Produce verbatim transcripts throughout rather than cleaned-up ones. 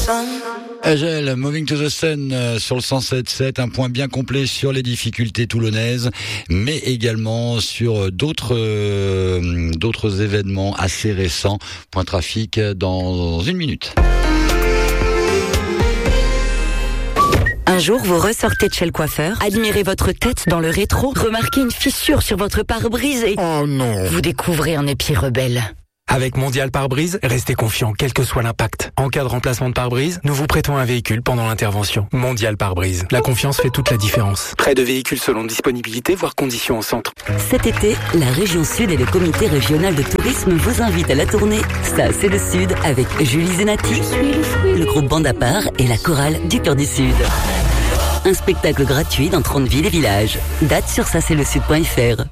Agel, Moving to the Sun euh, sur le cent sept sept, un point bien complet sur les difficultés toulonnaises, mais également sur euh, d'autres euh, d'autres événements assez récents. Point trafic dans une minute. Un jour, vous ressortez de chez le coiffeur, admirez votre tête dans le rétro, remarquez une fissure sur votre pare-brise et... Oh non! Vous découvrez un épi rebelle. Avec Mondial Pare-Brise, restez confiant, quel que soit l'impact. En cas de remplacement de pare-brise, nous vous prêtons un véhicule pendant l'intervention. Mondial Pare-Brise. La confiance fait toute la différence. Prêt de véhicules selon disponibilité, voire conditions au centre. Cet été, la région Sud et le comité régional de tourisme vous invitent à la tournée Ça, c'est le Sud avec Julie Zenati, le groupe Bande à part et la chorale du Cœur du Sud. Un spectacle gratuit dans trente villes et villages. Date sur ça c'est le sud point f r.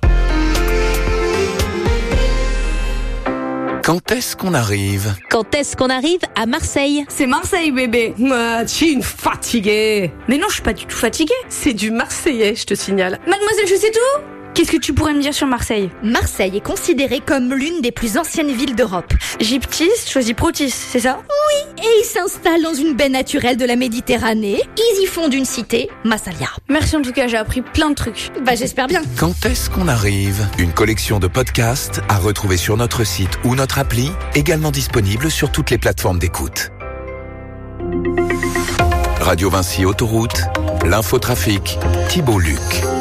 Quand est-ce qu'on arrive ? Quand est-ce qu'on arrive à Marseille ? C'est Marseille, bébé. Ah, tu es une fatiguée. Mais non, je suis pas du tout fatiguée. C'est du marseillais, je te signale. Mademoiselle, je sais tout. Qu'est-ce que tu pourrais me dire sur Marseille ? Marseille est considérée comme l'une des plus anciennes villes d'Europe. Gyptis choisit Protis, c'est ça ? Oui, et ils s'installent dans une baie naturelle de la Méditerranée. Ils y fondent une cité, Massalia. Merci en tout cas, j'ai appris plein de trucs. Bah j'espère bien. Quand est-ce qu'on arrive ? Une collection de podcasts à retrouver sur notre site ou notre appli, également disponible sur toutes les plateformes d'écoute. Radio Vinci Autoroute, l'infotrafic, Thibault Luc.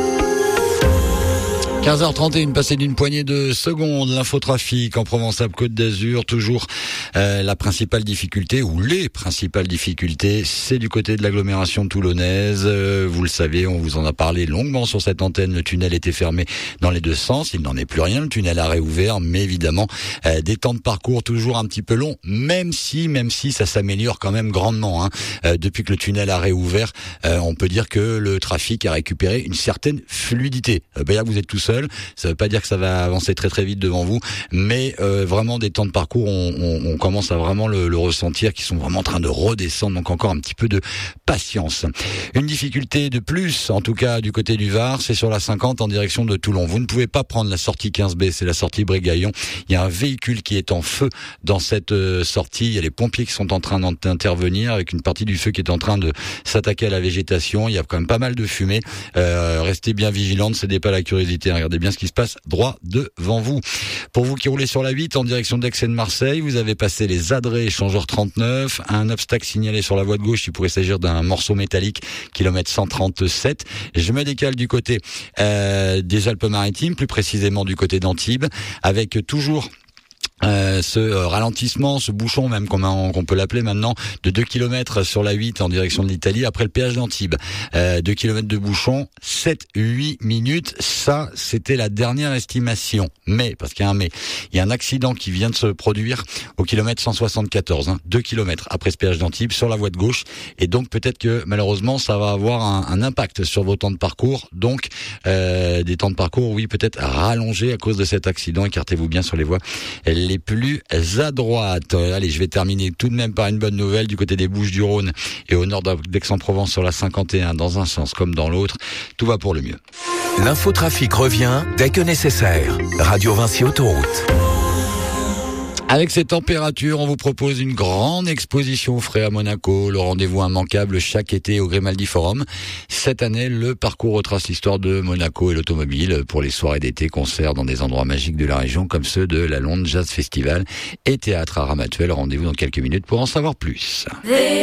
quinze heures trente et une, passé d'une poignée de secondes, l'infotrafic en Provence-Alpes-Côte d'Azur, toujours euh, la principale difficulté, ou les principales difficultés, c'est du côté de l'agglomération toulonnaise. Euh, vous le savez, on vous en a parlé longuement sur cette antenne, le tunnel était fermé dans les deux sens, il n'en est plus rien, le tunnel a réouvert, mais évidemment, euh, des temps de parcours toujours un petit peu longs, même si, même si ça s'améliore quand même grandement. Hein. Euh, depuis que le tunnel a réouvert, euh, on peut dire que le trafic a récupéré une certaine fluidité. Euh, ben là, vous êtes tout seul. Ça veut pas dire que ça va avancer très très vite devant vous, mais euh, vraiment des temps de parcours, on, on, on commence à vraiment le, le ressentir, qui sont vraiment en train de redescendre, donc encore un petit peu de patience. Une difficulté de plus, en tout cas du côté du Var, c'est sur la cinquante en direction de Toulon. Vous ne pouvez pas prendre la sortie quinze B, c'est la sortie Brégaillon. Il y a un véhicule qui est en feu dans cette euh, sortie. Il y a les pompiers qui sont en train d'intervenir avec une partie du feu qui est en train de s'attaquer à la végétation. Il y a quand même pas mal de fumée. Euh, restez bien vigilants, ne cédez pas à la curiosité. Regardez bien ce qui se passe droit devant vous. Pour vous qui roulez sur la huit en direction d'Aix et de Marseille, vous avez passé les Adrets, échangeur trente-neuf, un obstacle signalé sur la voie de gauche, il pourrait s'agir d'un morceau métallique, kilomètre cent trente-sept. Je me décale du côté euh, des Alpes-Maritimes, plus précisément du côté d'Antibes, avec toujours Euh, ce euh, ralentissement, ce bouchon même qu'on qu'on peut l'appeler maintenant, de deux kilomètres sur la huit en direction de l'Italie après le péage d'Antibes. Euh, deux kilomètres de bouchon, sept huit minutes, ça c'était la dernière estimation. Mais, parce qu'il y a un mais, il y a un accident qui vient de se produire au kilomètre cent soixante-quatorze, hein, deux kilomètres après ce péage d'Antibes sur la voie de gauche, et donc peut-être que malheureusement ça va avoir un, un impact sur vos temps de parcours, donc euh, des temps de parcours, oui, peut-être rallongés à cause de cet accident. Écartez-vous bien sur les voies les plus à droite. Allez, je vais terminer tout de même par une bonne nouvelle du côté des Bouches-du-Rhône et au nord d'Aix-en-Provence sur la cinquante et un, dans un sens comme dans l'autre. Tout va pour le mieux. L'infotrafic revient dès que nécessaire. Radio Vinci Autoroute. Avec ces températures, on vous propose une grande exposition au frais à Monaco, le rendez-vous immanquable chaque été au Grimaldi Forum. Cette année, le parcours retrace l'histoire de Monaco et l'automobile pour les soirées d'été, concerts dans des endroits magiques de la région comme ceux de la Londres Jazz Festival et Théâtre à Ramatuelle. Rendez-vous dans quelques minutes pour en savoir plus.